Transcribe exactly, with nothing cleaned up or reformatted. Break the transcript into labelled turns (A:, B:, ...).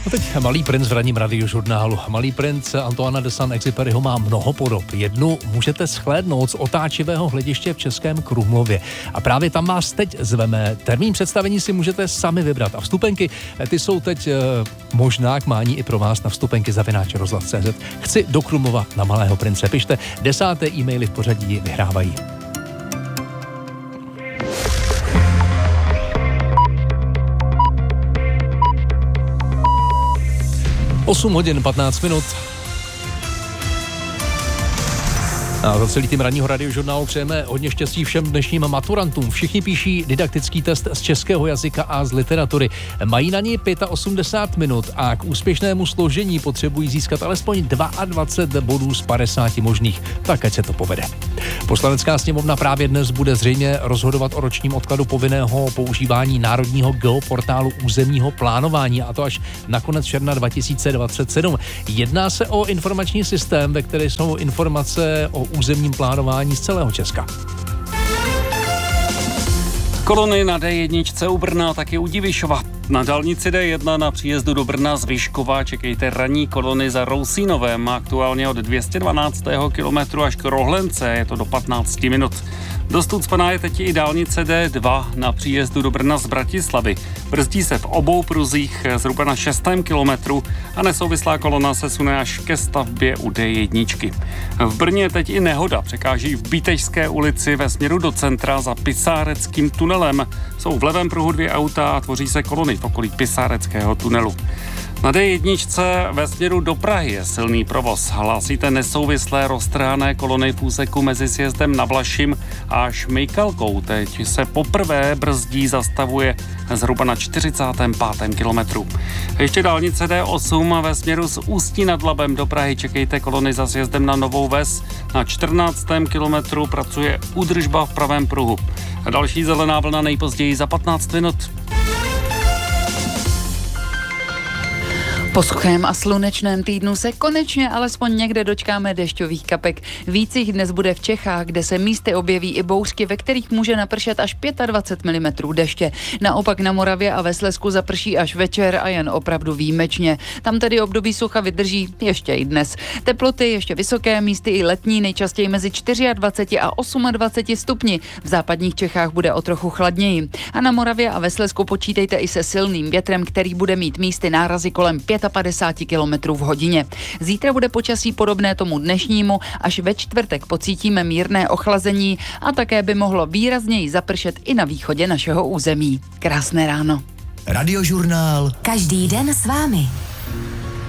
A: No teď Malý princ v ranním radiožurnálu. Malý princ Antoana de Saint-Exupéryho má mnoho podob. Jednu můžete shlédnout z otáčivého hlediště v Českém Krumlově. A právě tam vás teď zveme. Termín představení si můžete sami vybrat. A vstupenky, ty jsou teď e, možná k mání i pro vás na vstupenky zavináč rozhlas tečka cé zet. Chci do Krumlova na Malého prince. Pište, desáté e-maily v pořadí vyhrávají. osm hodin patnáct minut. A za celý tým ranního radiožurnálu přejeme hodně štěstí všem dnešním maturantům. Všichni píší didaktický test z českého jazyka a z literatury. Mají na ní osmdesát pět minut a k úspěšnému složení potřebují získat alespoň dvacet dva bodů z padesáti možných. Tak ať se to povede. Poslanecká sněmovna právě dnes bude zřejmě rozhodovat o ročním odkladu povinného používání národního geoportálu územního plánování, a to až na konec června dva tisíce dvacet sedm. Jedná se o informační systém, ve které jsou informace o územním plánování z celého Česka.
B: Kolony na dé jedna u Brna, taky u Divišova. Na dálnici dé jedna na příjezdu do Brna z Vyškova čekejte ranní kolony za Rousínovem, aktuálně od dvě stě dvanáctého kilometru až k Rohlence, je to do patnáct minut. Dost ucpaná je teď i dálnice dé dva na příjezdu do Brna z Bratislavy. Brzdí se v obou pruzích zhruba na šestém kilometru a nesouvislá kolona se sune až ke stavbě u dé jedna. V Brně teď i nehoda, překáží v Bítežské ulici ve směru do centra za Pisáreckým tunelem. Jsou v levém pruhu dvě auta a tvoří se kolony v okolí Pisáreckého tunelu. Na dé jedna ve směru do Prahy je silný provoz. Hlásíte nesouvislé roztrhané kolony v úseku mezi sjezdem na Vlašim a Šmejkalkou. Teď se poprvé brzdí, zastavuje zhruba na čtyřicátém pátém kilometru. Ještě dálnice dé osm ve směru z Ústí nad Labem do Prahy čekejte kolony za sjezdem na Novou Ves. Na čtrnáctém kilometru pracuje údržba v pravém pruhu. A další zelená vlna nejpozději za patnáct minut.
C: Po suchém a slunečném týdnu se konečně alespoň někde dočkáme dešťových kapek. Víc jich dnes bude v Čechách, kde se místy objeví i bouřky, ve kterých může napršet až dvacet pět milimetrů deště. Naopak na Moravě a ve Slezsku zaprší až večer a jen opravdu výjimečně. Tam tedy období sucha vydrží ještě i dnes. Teploty ještě vysoké, místy i letní, nejčastěji mezi dvacet čtyři a dvacet osm stupni. V západních Čechách bude o trochu chladněji. A na Moravě a ve Slezsku počítejte i se silným větrem, který bude mít místy nárazy kolem padesát pět kilometrů v hodině. Zítra bude počasí podobné tomu dnešnímu, až ve čtvrtek pocítíme mírné ochlazení a také by mohlo výrazněji zapršet i na východě našeho území. Krásné ráno.
D: Radiožurnál.
E: Každý den s vámi.